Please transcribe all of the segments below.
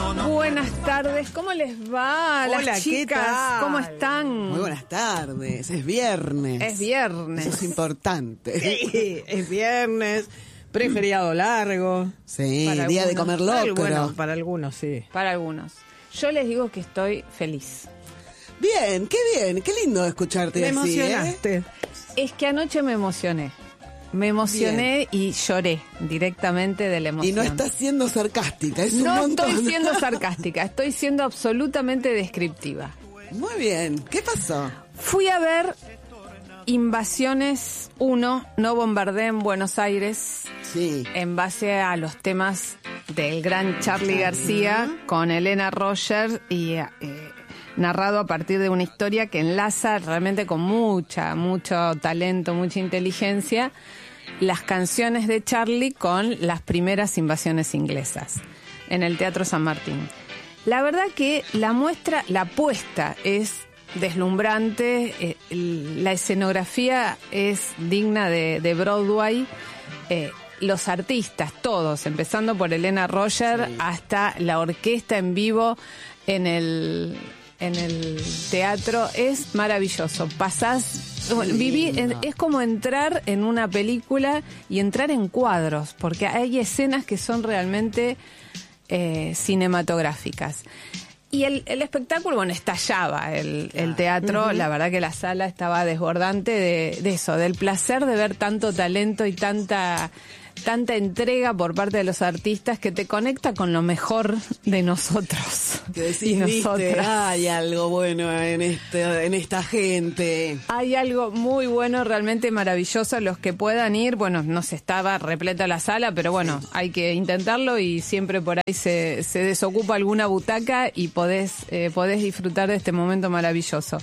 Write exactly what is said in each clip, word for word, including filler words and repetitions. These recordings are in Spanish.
Buenas tardes, ¿cómo les va? Hola, las chicas, ¿qué tal? ¿Cómo están? Muy buenas tardes, es viernes. Es viernes. Eso es importante. Sí, es viernes, preferiado largo. Sí, Para día de algunos. comer Para, locro. bueno, para algunos sí. Para algunos. Yo les digo que estoy feliz. Bien, qué bien, qué lindo escucharte Me así, ¿eh? emocionaste. Es que anoche me emocioné. Me emocioné y lloré directamente de la emoción. Y no estás siendo sarcástica, es un No montón. estoy siendo sarcástica, estoy siendo absolutamente descriptiva. Muy bien, ¿qué pasó? Fui a ver Invasiones uno, No bombardeen Buenos Aires, Sí. en base a los temas del gran Charly García con Elena Roger y eh, narrado a partir de una historia que enlaza realmente con mucha, mucho talento, mucha inteligencia, las canciones de Charly con las primeras invasiones inglesas en el Teatro San Martín. La verdad que la muestra, la puesta es deslumbrante, eh, la escenografía es digna de, de Broadway, eh, los artistas, todos, empezando por Elena Roger, sí, hasta la orquesta en vivo en el, en el teatro, es maravilloso. Pasás, bueno, viví, en, es como entrar en una película y entrar en cuadros, porque hay escenas que son realmente eh, cinematográficas. Y el, el espectáculo, bueno, estallaba el, el teatro, uh-huh. La verdad que la sala estaba desbordante de, de eso, del placer de ver tanto talento y tanta tanta entrega por parte de los artistas que te conecta con lo mejor de nosotros. Que decís, y viste, nosotras. hay algo bueno en este, en esta gente. Hay algo muy bueno, realmente maravilloso. Los que puedan ir, bueno, no se estaba repleta la sala, pero bueno, sí, hay que intentarlo y siempre por ahí se, se desocupa alguna butaca y podés, eh, podés disfrutar de este momento maravilloso.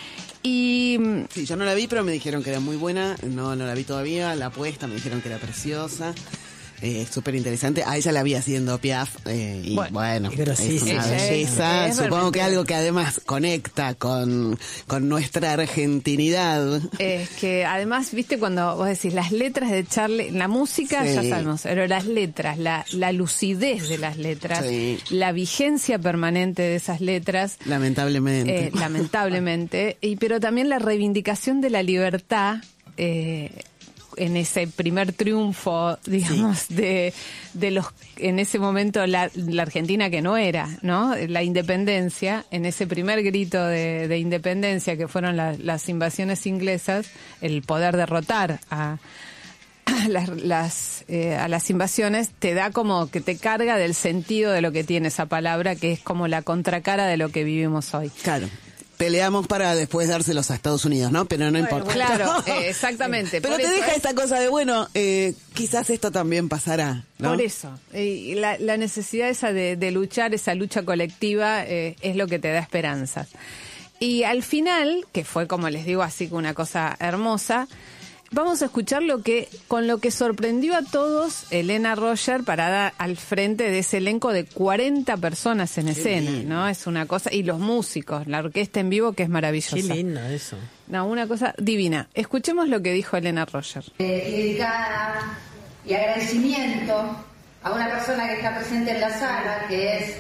Y sí, yo no la vi, pero me dijeron que era muy buena. No, no la vi todavía. La apuesta me dijeron que era preciosa. Eh, súper interesante. A ella la vi haciendo Piaf. Eh, y bueno, bueno es sí, una sí, belleza. es, es Supongo que algo que además conecta con, con nuestra argentinidad. Es que además, viste, cuando vos decís las letras de Charly, la música sí, ya sabemos, pero las letras, la, la lucidez de las letras, sí, la vigencia permanente de esas letras. Lamentablemente. Eh, lamentablemente. Y, pero también la reivindicación de la libertad, eh, en ese primer triunfo, digamos, sí, de, de los, en ese momento la, la Argentina que no era, ¿no? La independencia, en ese primer grito de, de independencia que fueron la, las invasiones inglesas, el poder derrotar a, a las, las, eh, a las invasiones, te da como que te carga del sentido de lo que tiene esa palabra, que es como la contracara de lo que vivimos hoy. Claro. Peleamos para después dárselos a Estados Unidos, ¿no? Pero no bueno, importa. Claro, eh, exactamente. Pero te deja es... esta cosa de, bueno, eh, quizás esto también pasará, ¿no? Por eso. Y la, la necesidad esa de, de luchar, esa lucha colectiva, eh, es lo que te da esperanzas. Y al final, que fue, como les digo, así que una cosa hermosa, vamos a escuchar lo que, con lo que sorprendió a todos Elena Roger parada al frente de ese elenco de cuarenta personas en escena, ¿no? Es una cosa, y los músicos, la orquesta en vivo que es maravillosa. Qué lindo eso. No, una cosa divina. Escuchemos lo que dijo Elena Roger. Eh, y dedicada y agradecimiento a una persona que está presente en la sala, que es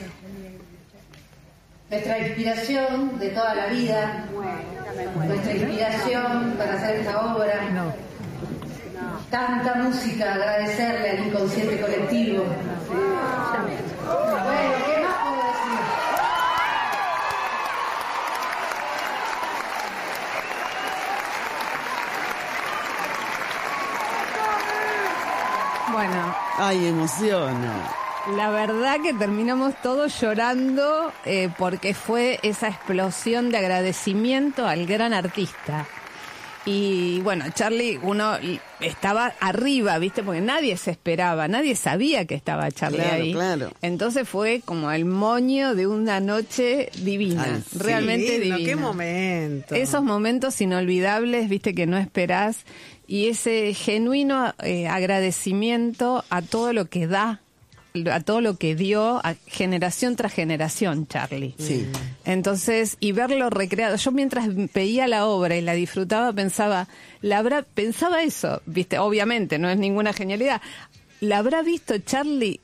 nuestra inspiración de toda la vida, nuestra inspiración para hacer esta obra. No. Tanta música, agradecerle al inconsciente colectivo. Bueno, ¿qué más puedo decir? Bueno. Ay, emociono. La verdad que terminamos todos llorando eh, porque fue esa explosión de agradecimiento al gran artista. Y bueno, Charly, uno estaba arriba, ¿viste? Porque nadie se esperaba, nadie sabía que estaba Charly claro, ahí. Claro. Entonces fue como el moño de una noche divina, Ay, sí, realmente divina. ¡Qué momento! Esos momentos inolvidables, ¿viste? Que no esperás. Y ese genuino eh, agradecimiento a todo lo que da, a todo lo que dio a generación tras generación, Charly. Sí. Entonces, y verlo recreado. Yo mientras veía la obra y la disfrutaba, pensaba, la habrá, pensaba eso, viste, obviamente, no es ninguna genialidad. ¿La habrá visto Charly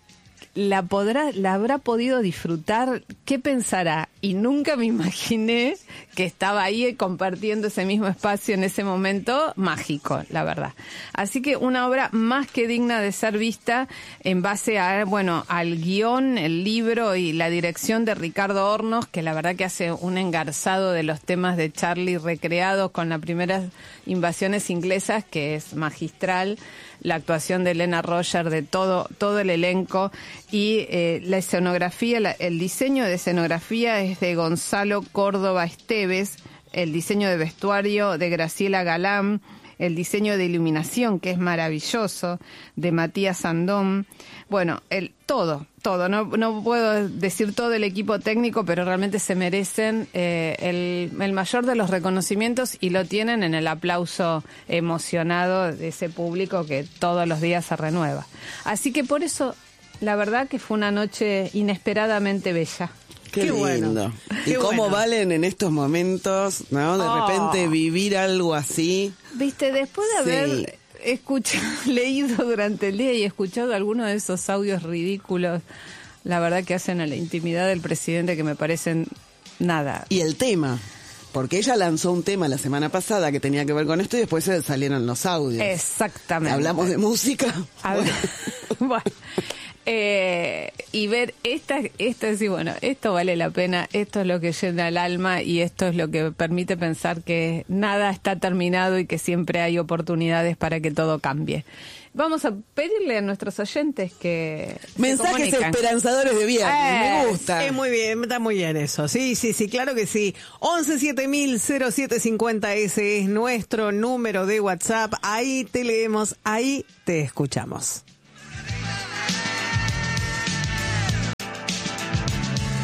la podrá, la habrá podido disfrutar, ¿qué pensará? Y nunca me imaginé que estaba ahí compartiendo ese mismo espacio en ese momento mágico, la verdad. Así que una obra más que digna de ser vista en base a, bueno, al guión, el libro y la dirección de Ricardo Hornos, que la verdad que hace un engarzado de los temas de Charlie recreados con las primeras invasiones inglesas, que es magistral. La actuación de Elena Roger, de todo todo el elenco, y eh, la escenografía, la, el diseño de escenografía es de Gonzalo Córdoba Esteves, el diseño de vestuario de Graciela Galán, el diseño de iluminación, que es maravilloso, de Matías Andón. Bueno, el todo, todo. No, no puedo decir todo el equipo técnico, pero realmente se merecen eh, el, el mayor de los reconocimientos y lo tienen en el aplauso emocionado de ese público que todos los días se renueva. Así que por eso, la verdad que fue una noche inesperadamente bella. Qué, Qué lindo. Bueno. Y Qué cómo bueno. valen en estos momentos, ¿no? De Oh. repente vivir algo así. Viste, después de Sí. haber escuchado, leído durante el día y escuchado algunos de esos audios ridículos, la verdad que hacen a la intimidad del presidente, que me parecen nada. Y el tema, porque ella lanzó un tema la semana pasada que tenía que ver con esto y después se salieron los audios. Exactamente. Hablamos de música. Habla- bueno, eh, y ver esta, esta decir, bueno, esto vale la pena, esto es lo que llena el alma y esto es lo que permite pensar que nada está terminado y que siempre hay oportunidades para que todo cambie. Vamos a pedirle a nuestros oyentes que se Mensajes comunican. esperanzadores de viernes, Eh, me gusta. Es muy bien, está muy bien eso. Sí, sí, sí, claro que sí. once siete mil cero siete cincuenta, ese es nuestro número de WhatsApp. Ahí te leemos, ahí te escuchamos.